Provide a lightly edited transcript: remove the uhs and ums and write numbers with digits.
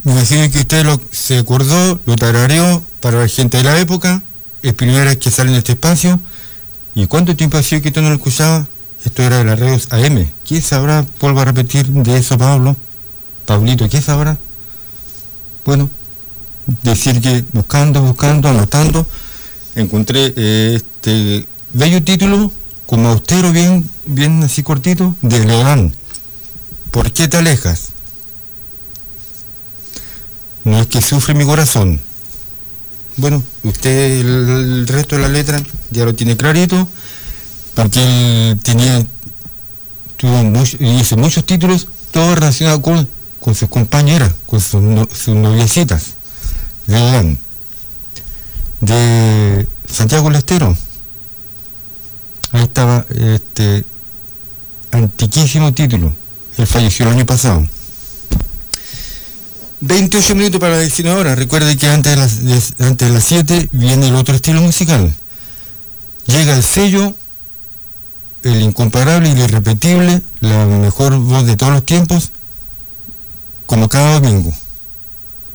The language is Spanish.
Me imagino que usted se acordó, lo tarareó para la gente de la época, es primera vez que sale en este espacio. ¿Y cuánto tiempo hacía que usted no lo escuchaba? Esto era de la radio AM. ¿Qué sabrá? Vuelvo a repetir de eso, Pablo. Pablito, ¿qué sabrá? Bueno, decir que buscando, anotando, encontré este bello título, como austero, bien así cortito, de Leodán. ¿Por qué te alejas? No es que sufre mi corazón. Bueno, usted el resto de la letra ya lo tiene clarito, porque él hizo muchos títulos, todos relacionados con sus compañeras, con sus noviecitas. Leodán, de Santiago del Estero. Ahí estaba antiquísimo título. Él falleció el año pasado. 28 minutos para las 19 horas. Recuerde que antes de las 7 viene el otro estilo musical. Llega el sello, el incomparable y el irrepetible, la mejor voz de todos los tiempos, como cada domingo.